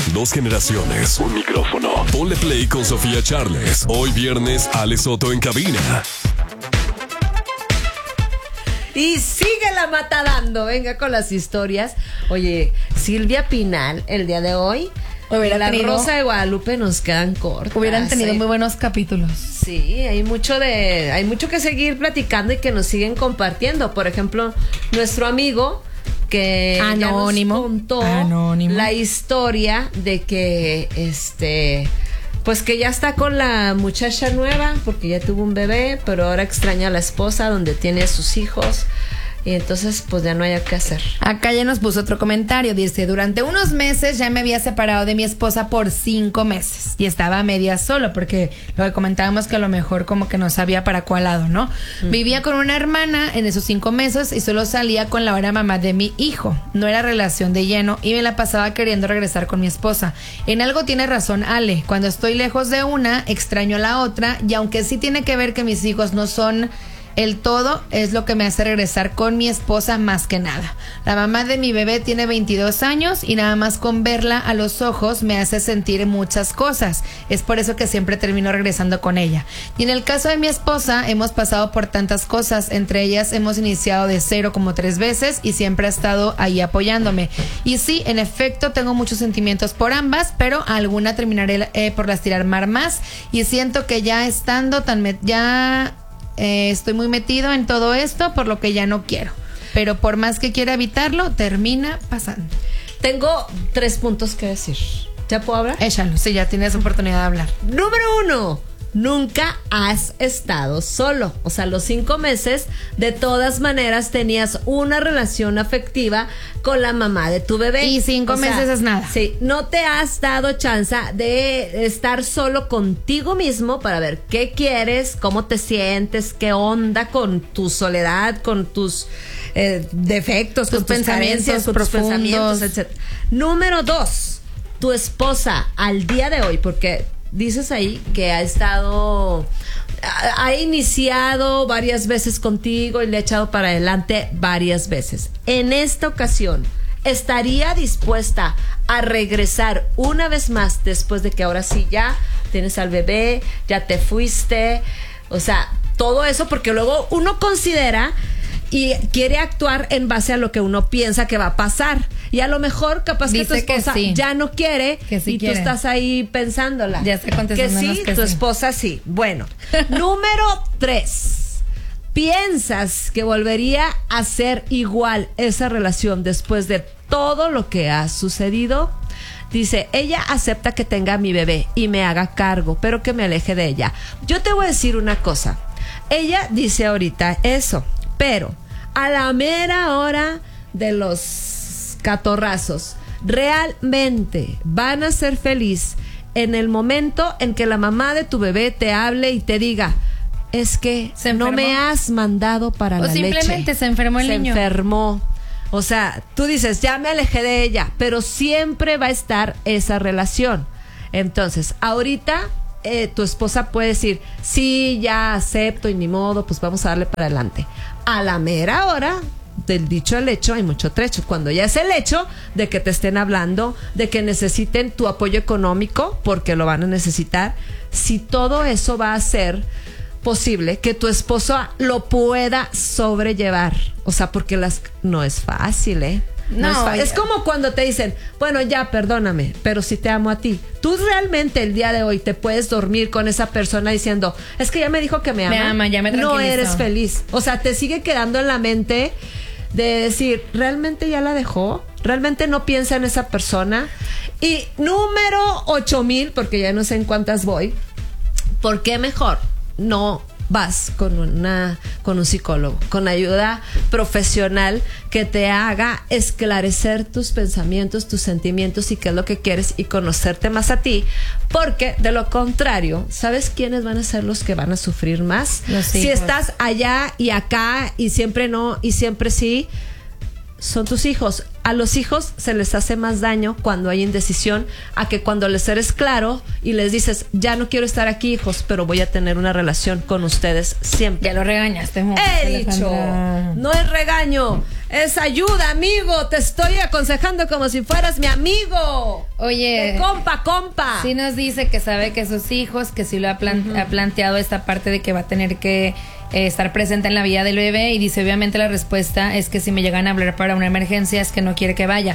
2 generaciones, un micrófono. Ponle play con Sofía Charles. Hoy viernes, Ale Soto en cabina. Y sigue la mata dando. Venga con las historias. Oye, Silvia Pinal, el día de hoy, la Rosa de Guadalupe nos quedan cortas. Hubieran tenido muy buenos capítulos. Sí, hay mucho que seguir platicando y que nos siguen compartiendo. Por ejemplo, nuestro amigo que Anónimo. ya nos contó la historia de que pues que ya está con la muchacha nueva porque ya tuvo un bebé, pero ahora extraña a la esposa donde tiene a sus hijos. Y entonces pues ya no hay qué hacer. Acá ya nos puso otro comentario. Dice, durante unos meses ya me había separado de mi esposa por 5 meses. Y estaba a medias solo porque lo que comentábamos que a lo mejor como que no sabía para cuál lado, ¿no? Vivía con una hermana en esos 5 meses y solo salía con la hora mamá de mi hijo. No era relación de lleno y me la pasaba queriendo regresar con mi esposa. En algo tiene razón Ale. Cuando estoy lejos de una, extraño a la otra. Y aunque sí tiene que ver que mis hijos no son el todo, es lo que me hace regresar con mi esposa más que nada. La mamá de mi bebé tiene 22 años y nada más con verla a los ojos me hace sentir muchas cosas. Es por eso que siempre termino regresando con ella. Y en el caso de mi esposa, hemos pasado por tantas cosas. Entre ellas hemos iniciado de cero como 3 veces y siempre ha estado ahí apoyándome. Y sí, en efecto, tengo muchos sentimientos por ambas, pero a alguna terminaré por lastimar más. Y siento que ya estando estoy muy metido en todo esto, por lo que ya no quiero. Pero por más que quiera evitarlo, termina pasando. Tengo 3 puntos que decir. ¿Ya puedo hablar? Échalo, sí, ya tienes oportunidad de hablar. Número 1. Nunca has estado solo. O sea, los 5 meses, de todas maneras, tenías una relación afectiva con la mamá de tu bebé. Y 5 meses es nada. Sí, no te has dado chance de estar solo contigo mismo para ver qué quieres, cómo te sientes, qué onda con tu soledad, con tus defectos, con tus pensamientos, con tus pensamientos, etc. Número 2, tu esposa al día de hoy, porque dices ahí que ha iniciado varias veces contigo y le ha echado para adelante varias veces. En esta ocasión, ¿estaría dispuesta a regresar una vez más después de que ahora sí ya tienes al bebé, ya te fuiste? O sea, todo eso, porque luego uno considera y quiere actuar en base a lo que uno piensa que va a pasar. Y a lo mejor capaz dice que tu esposa sí, ya no quiere, que sí, y quiere. Tú estás ahí pensándola. Ya está contestando que sí, tu esposa sí. Bueno, número 3. ¿Piensas que volvería a ser igual esa relación después de todo lo que ha sucedido? Dice, ella acepta que tenga a mi bebé y me haga cargo, pero que me aleje de ella. Yo te voy a decir una cosa. Ella dice ahorita eso, pero a la mera hora de los catorrazos, ¿realmente van a ser feliz en el momento en que la mamá de tu bebé te hable y te diga, es que no me has mandado para la leche? O simplemente se enfermó el niño. Se enfermó. O sea, tú dices, ya me alejé de ella, pero siempre va a estar esa relación. Entonces, ahorita tu esposa puede decir, sí, ya acepto y ni modo, pues vamos a darle para adelante. A la mera hora del dicho al hecho hay mucho trecho. Cuando ya es el hecho de que te estén hablando, de que necesiten tu apoyo económico, porque lo van a necesitar, si todo eso va a ser posible que tu esposo lo pueda sobrellevar. O sea, porque no es fácil, No, es como cuando te dicen, bueno, ya, perdóname, pero si te amo a ti. Tú realmente el día de hoy te puedes dormir con esa persona diciendo, es que ya me dijo que me ama. Me ama, ya me tranquilizó. No eres feliz. O sea, te sigue quedando en la mente de decir, ¿realmente ya la dejó? ¿Realmente no piensa en esa persona? Y número 8000, porque ya no sé en cuántas voy, ¿por qué mejor no vas con un psicólogo, con ayuda profesional que te haga esclarecer tus pensamientos, tus sentimientos y qué es lo que quieres y conocerte más a ti? Porque de lo contrario, ¿sabes quiénes van a ser los que van a sufrir más? Si estás allá y acá y siempre no y siempre sí, son tus hijos. A los hijos se les hace más daño cuando hay indecisión a que cuando les eres claro y les dices, ya no quiero estar aquí, hijos, pero voy a tener una relación con ustedes siempre. Ya lo regañaste mucho. He dicho, no es regaño, Es ayuda, amigo. Te estoy aconsejando como si fueras mi amigo. Oye, compa. Sí nos dice que sabe que sus hijos, que sí lo ha planteado esta parte de que va a tener que estar presente en la vida del bebé, y dice, obviamente la respuesta es que si me llegan a hablar para una emergencia es que no quiere que vaya.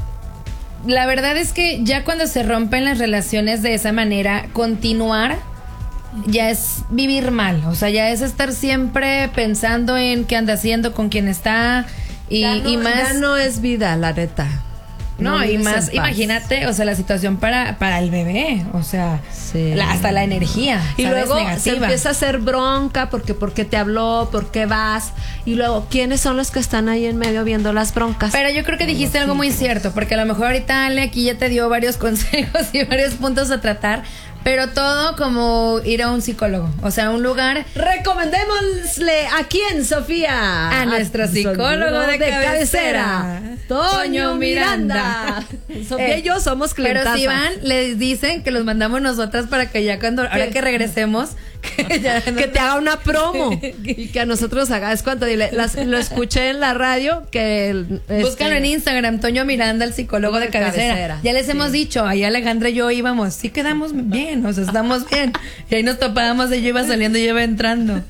La verdad es que ya cuando se rompen las relaciones de esa manera, continuar ya es vivir mal. O sea, ya es estar siempre pensando en qué anda haciendo, con quién está, y más. Ya no es vida, la neta. No, y más, imagínate, o sea, la situación para el bebé, o sea, sí. Hasta la energía. Y ¿sabes? luego Negativa. se empieza a hacer bronca porque te habló, por qué vas, y luego, ¿quiénes son los que están ahí en medio viendo las broncas? Pero yo creo que dijiste algo muy cierto, porque a lo mejor ahorita Ale aquí ya te dio varios consejos y varios puntos a tratar, pero todo como ir a un psicólogo, o sea, un lugar. Recomendémosle a quién, Sofía. A nuestro psicólogo de cabecera, Toño Miranda. Sofía y yo somos clientazas. Pero si van, les dicen que los mandamos nosotras para que ya ahora que regresemos, que te haga una promo y que a nosotros haga. Es cuando lo escuché en la radio que búscalo en Instagram, Toño Miranda, el psicólogo de cabecera. Ya les hemos dicho, ahí Alejandra y yo íbamos, sí quedamos bien, o sea, estamos bien. Y ahí nos topábamos, ella iba saliendo y yo iba entrando.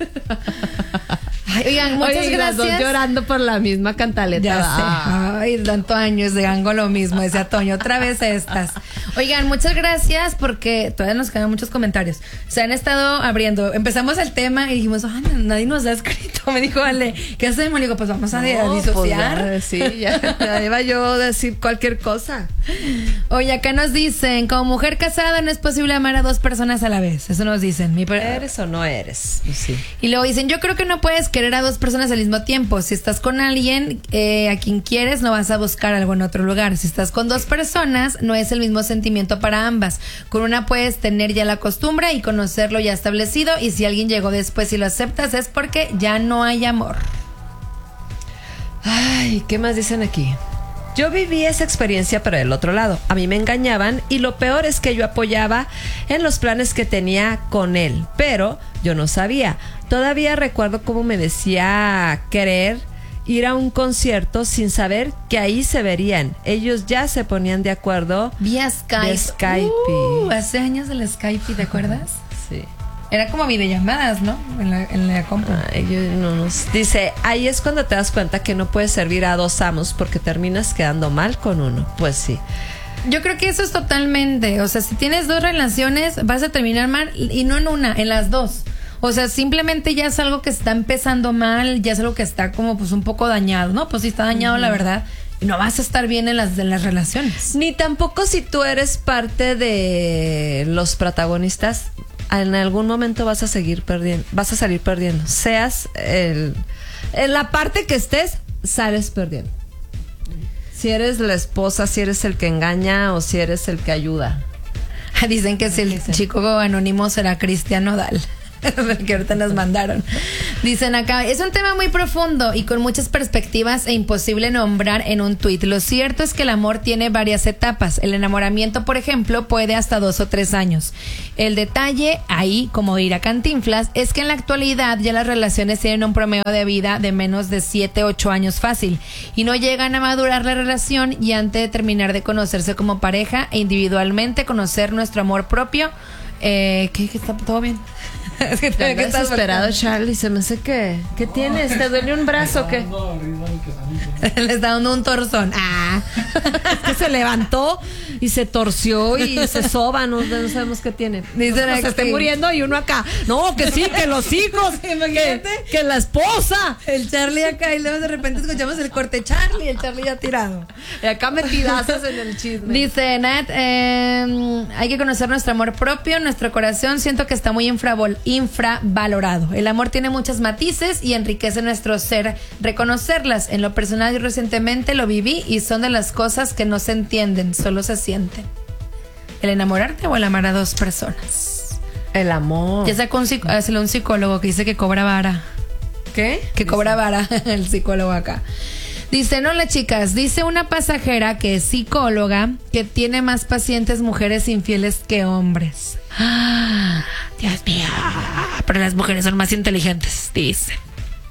Ay, oigan, muchas gracias. Las dos llorando por la misma cantaleta. Ya sé. Ay, tanto años de hago lo mismo, decía Toño, otra vez estas. Oigan, muchas gracias porque todavía nos quedan muchos comentarios. Se han estado abriendo. Empezamos el tema y dijimos, nadie nos ha escrito. Me dijo, Ale, ¿qué hacemos? Le digo, pues vamos a disociar. Pues sí, ya iba yo a decir cualquier cosa. Oye, acá nos dicen, como mujer casada no es posible amar a dos personas a la vez. Eso nos dicen. ¿Eres o no eres? Sí. Y luego dicen, yo creo que no puedes querer a dos personas al mismo tiempo. Si estás con alguien a quien quieres, no vas a buscar algo en otro lugar. Si estás con dos personas, no es el mismo sentimiento para ambas. Con una puedes tener ya la costumbre y conocerlo ya establecido, y si alguien llegó después y lo aceptas es porque ya no hay amor. Ay, ¿qué más dicen aquí? Yo viví esa experiencia, pero del otro lado. A mí me engañaban y lo peor es que yo apoyaba en los planes que tenía con él, pero yo no sabía. Todavía recuerdo cómo me decía querer ir a un concierto sin saber que ahí se verían. Ellos ya se ponían de acuerdo. Vía Skype. De Skype. Hace años del Skype, ¿te acuerdas? Sí. Era como videollamadas, ¿no? En la compu. Dice, ahí es cuando te das cuenta que no puedes servir a dos amos porque terminas quedando mal con uno. Pues sí. Yo creo que eso es totalmente, o sea, si tienes dos relaciones vas a terminar mal, y no en una, en las dos. O sea, simplemente ya es algo que está empezando mal, ya es algo que está como pues un poco dañado, ¿no? Pues sí está dañado, la verdad. Y no vas a estar bien en las relaciones. Ni tampoco si tú eres parte de los protagonistas, en algún momento vas a salir perdiendo. Seas en la parte que estés, sales perdiendo. Si eres la esposa, si eres el que engaña o si eres el que ayuda. Dicen que si el chico anónimo será Cristian Nodal. Que ahorita nos mandaron. Dicen acá, es un tema muy profundo y con muchas perspectivas e imposible nombrar en un tuit. Lo cierto es que el amor tiene varias etapas. El enamoramiento, por ejemplo, puede hasta 2 o 3 años. El detalle ahí, como dirá Cantinflas, es que en la actualidad ya las relaciones tienen un promedio de vida de menos de 7, 8 años fácil, y no llegan a madurar la relación, y antes de terminar de conocerse como pareja e individualmente conocer nuestro amor propio. ¿Qué está todo bien? Es que te estás desesperado, Charlie. Se me hace que ¿qué tienes? ¿Te duele un brazo o qué? Le está dando un torzón. Es que se levantó y se torció y se soba. No sabemos qué tiene. Dicen que se esté muriendo y uno acá. No, que sí, que los hijos. que la esposa. El Charlie acá, y luego de repente escuchamos el corte Charlie, el Charlie ya tirado. Y acá metidazos en el chisme. Dice Nat, hay que conocer nuestro amor propio, nuestro corazón. Siento que está muy infravalorado. El amor tiene muchos matices y enriquece nuestro ser. Reconocerlas. En lo personal, yo recientemente lo viví y son de las cosas que no se entienden, solo se sienten. ¿El enamorarte o el amar a dos personas? El amor. Ya sacó un psicólogo que dice que cobra vara. ¿Qué? Que cobra vara el psicólogo acá. Dice, no, las chicas, dice una pasajera que es psicóloga que tiene más pacientes mujeres infieles que hombres. Dios mío. Pero las mujeres son más inteligentes, dice.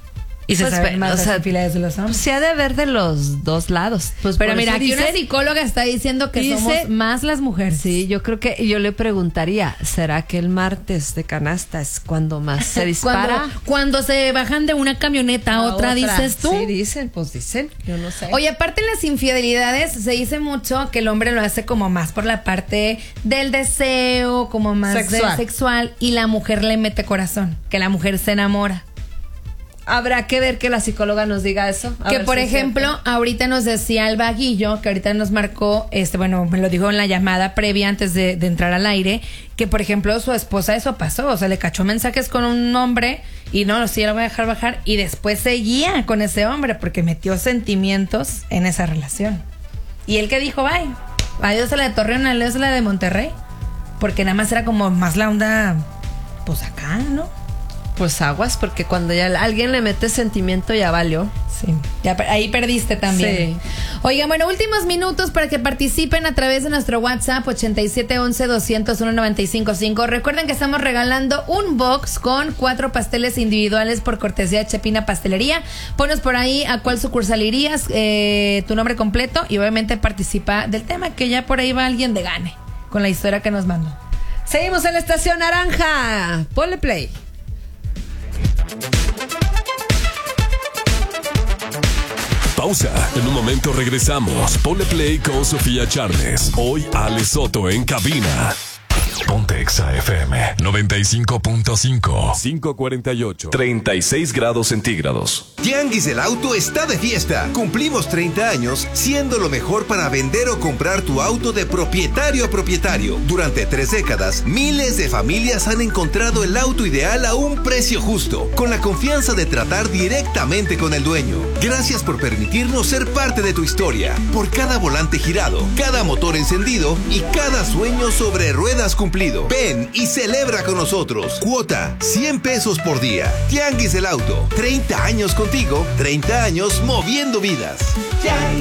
Y se Pues, saben más o las sea, infidelidades de los Pues hombres. se ha de ver de los dos lados. Pues Pero por mira, eso aquí una dicen- psicóloga está diciendo que dice- somos más las mujeres. Sí, yo creo que yo le preguntaría, ¿será que el martes de canasta es cuando más se dispara? Cuando se bajan de una camioneta a otra, dices tú. Sí, dicen, yo no sé. Oye, aparte de las infidelidades, se dice mucho que el hombre lo hace como más por la parte del deseo, como más sexual, y la mujer le mete corazón, que la mujer se enamora. Habrá que ver que la psicóloga nos diga eso. A Que ver por si es ejemplo, cierto. ahorita nos decía el vaguillo, que ahorita nos marcó, bueno, me lo dijo en la llamada previa antes de entrar al aire, que por ejemplo su esposa eso pasó, o sea, le cachó mensajes con un hombre y no, sí, lo voy a dejar bajar, y después seguía con ese hombre porque metió sentimientos en esa relación. Y él que dijo, bye, adiós a la de Torreón, adiós a la de Monterrey, porque nada más era como más la onda, pues acá, ¿no? Pues aguas, porque cuando ya alguien le mete sentimiento ya valió. Sí, ya ahí perdiste también. Sí. Oigan, bueno, últimos minutos para que participen a través de nuestro WhatsApp 8711-201-955. Recuerden que estamos regalando un box con 4 pasteles individuales por cortesía de Chepina Pastelería. Ponos por ahí a cuál sucursal irías, tu nombre completo y obviamente participa del tema, que ya por ahí va alguien de gane con la historia que nos mandó. Seguimos en la Estación Naranja. Ponle play. Pausa. En un momento regresamos. Ponle play con Sofía Charles. Hoy Ale Soto en cabina. Ponte Exa FM 95.5. 548. 36 grados centígrados. Tianguis del Auto está de fiesta. Cumplimos 30 años siendo lo mejor para vender o comprar tu auto de propietario a propietario. Durante 3 décadas, miles de familias han encontrado el auto ideal a un precio justo, con la confianza de tratar directamente con el dueño. Gracias por permitirnos ser parte de tu historia. Por cada volante girado, cada motor encendido y cada sueño sobre ruedas cumplido. Ven y celebra con nosotros. Cuota, 100 pesos por día. Tianguis del Auto, 30 años contigo, 30 años moviendo vidas.